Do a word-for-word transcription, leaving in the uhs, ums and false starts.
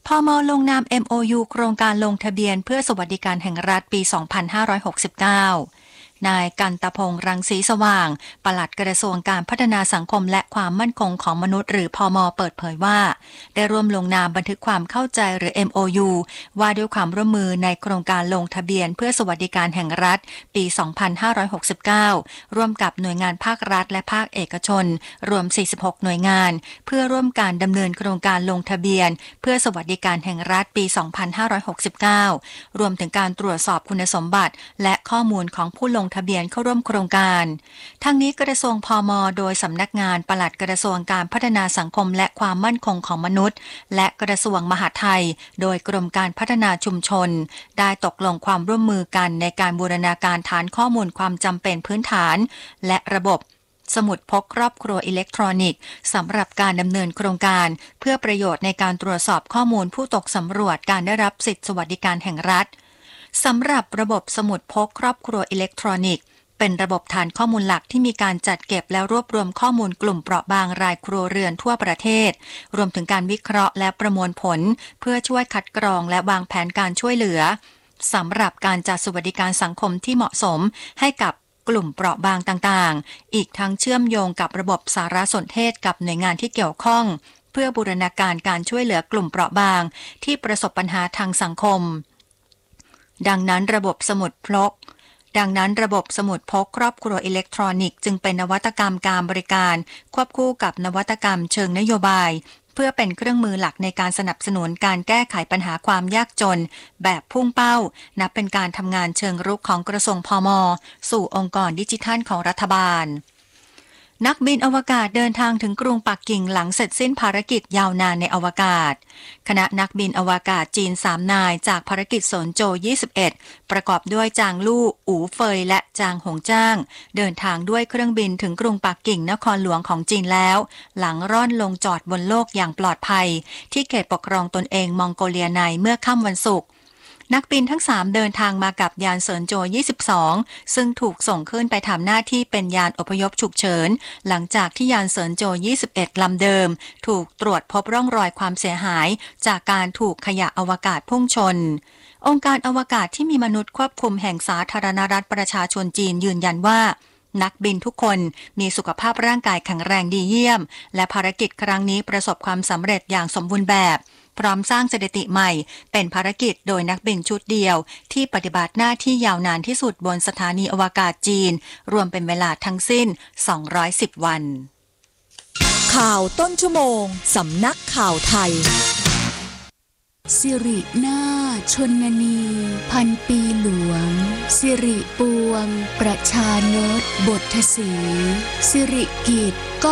พม.ลงนาม เอ็ม โอ ยู โครงการลงทะเบียนเพื่อสวัสดิการแห่งรัฐปี สองพันห้าร้อยหกสิบเก้า นายกันตพงษ์รังสีสว่างปลัดกระทรวงการพัฒนาสังคมและความมั่นคงของมนุษย์หรือพม.เปิดเผยว่าได้ร่วมลงนามบันทึกความเข้าใจหรือ เอ็ม โอ ยู ว่าด้วยความร่วมมือในโครงการลงทะเบียนเพื่อสวัสดิการแห่งรัฐปี สองพันห้าร้อยหกสิบเก้า ร่วมกับหน่วยงานภาครัฐและภาคเอกชนรวม สี่สิบหก หน่วยงานเพื่อร่วมการดำเนินโครงการลงทะเบียนเพื่อสวัสดิการแห่งรัฐปี สองพันห้าร้อยหกสิบเก้า รวมถึงการตรวจสอบคุณสมบัติและข้อมูลของผู้ลงทะเบียนเข้าร่วมโครงการทั้งนี้กระทรวงพม.โดยสำนักงานปลัดกระทรวงการพัฒนาสังคมและความมั่นคงของมนุษย์และกระทรวงมหาดไทยโดยกรมการพัฒนาชุมชนได้ตกลงความร่วมมือกันในการบูรณาการฐานข้อมูลความจำเป็นพื้นฐานและระบบสมุดพกครอบครัวอิเล็กทรอนิกส์สำหรับการดำเนินโครงการเพื่อประโยชน์ในการตรวจสอบข้อมูลผู้ตกสำรวจการได้รับสิทธิสวัสดิการแห่งรัฐสำหรับระบบสมุดพกครอบครัวอิเล็กทรอนิกส์เป็นระบบฐานข้อมูลหลักที่มีการจัดเก็บและรวบรวมข้อมูลกลุ่มเปราะบางรายครัวเรือนทั่วประเทศรวมถึงการวิเคราะห์และประมวลผลเพื่อช่วยคัดกรองและวางแผนการช่วยเหลือสำหรับการจัดสวัสดิการสังคมที่เหมาะสมให้กับกลุ่มเปราะบางต่างๆอีกทั้งเชื่อมโยงกับระบบสารสนเทศกับหน่วยงานที่เกี่ยวข้องเพื่อบูรณาการการช่วยเหลือกลุ่มเปราะบางที่ประสบปัญหาทางสังคมดังนั้นระบบสมุดพกดังนั้นระบบสมุดพกครอบครัวอิเล็กทรอนิกส์จึงเป็นนวัตกรรมการบริการควบคู่กับนวัตกรรมเชิงนโยบายเพื่อเป็นเครื่องมือหลักในการสนับสนุนการแก้ไขปัญหาความยากจนแบบพุ่งเป้านับเป็นการทำงานเชิงรุกของกระทรวงพม.สู่องค์กรดิจิทัลของรัฐบาลนักบินอวกาศเดินทางถึงกรุงปักกิ่งหลังเสร็จสิ้นภารกิจยาวนานในอวกาศคณะนักบินอวกาศจีนสามนายจากภารกิจสนโจยี่สิบเอ็ดประกอบด้วยจางลู่อู่เฟยและจางหงจ้างเดินทางด้วยเครื่องบินถึงกรุงปักกิ่งนครหลวงของจีนแล้วหลังร่อนลงจอดบนโลกอย่างปลอดภัยที่เขตปกครองตนเองมองโกเลียในเมื่อค่ำวันศุกร์นักบินทั้งสามเดินทางมากับยานเซินโจยี่สิบสองซึ่งถูกส่งขึ้นไปทำหน้าที่เป็นยานอพยพฉุกเฉินหลังจากที่ยานเซินโจยี่สิบเอ็ดลำเดิมถูกตรวจพบร่องรอยความเสียหายจากการถูกขยะอวกาศพุ่งชนองค์การอวกาศที่มีมนุษย์ควบคุมแห่งสาธารณรัฐประชาชนจีนยืนยันว่านักบินทุกคนมีสุขภาพร่างกายแข็งแรงดีเยี่ยมและภารกิจครั้งนี้ประสบความสำเร็จอย่างสมบูรณ์แบบพร้อมสร้างสถิติใหม่เป็นภารกิจโดยนักบินชุดเดียวที่ปฏิบัติหน้าที่ยาวนานที่สุดบนสถานีอวกาศจีนรวมเป็นเวลาทั้งสิ้นสองร้อยสิบวันข่าวต้นชั่วโมงสำนักข่าวไทยสิรินาถชนนีพันปีหลวงสิริปวงประชานตบทศรีสิริกิจก็